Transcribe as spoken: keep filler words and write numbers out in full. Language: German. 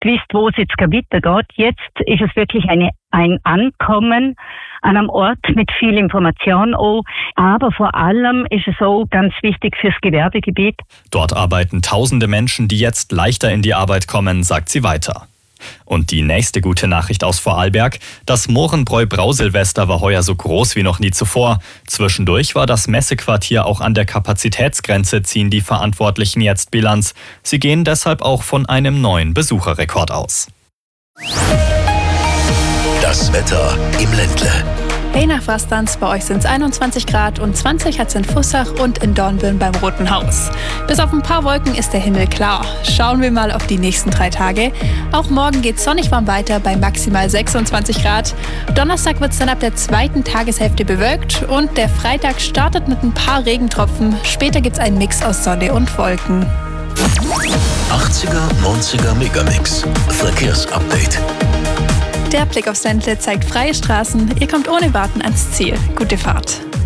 gewusst, wo es jetzt weitergeht. Jetzt ist es wirklich eine, ein Ankommen an einem Ort mit viel Information auch. Aber vor allem ist es auch ganz wichtig fürs Gewerbegebiet. Dort arbeiten tausende Menschen, die jetzt leichter in die Arbeit kommen, sagt sie weiter. Und die nächste gute Nachricht aus Vorarlberg: Das Mohrenbräu Brausilvester war heuer so groß wie noch nie zuvor. Zwischendurch war das Messequartier auch an der Kapazitätsgrenze, ziehen die Verantwortlichen jetzt Bilanz. Sie gehen deshalb auch von einem neuen Besucherrekord aus. Das Wetter im Ländle. Hey nach Frastanz, bei euch sind es einundzwanzig Grad und zwanzig hat es in Fussach und in Dornbirn beim Roten Haus. Bis auf ein paar Wolken ist der Himmel klar. Schauen wir mal auf die nächsten drei Tage. Auch morgen geht sonnig warm weiter bei maximal sechsundzwanzig Grad. Donnerstag wird es dann ab der zweiten Tageshälfte bewölkt und der Freitag startet mit ein paar Regentropfen. Später gibt es einen Mix aus Sonne und Wolken. achtziger, neunziger Megamix. Verkehrsupdate. Der Blick aufs Ländle zeigt freie Straßen. Ihr kommt ohne Warten ans Ziel. Gute Fahrt.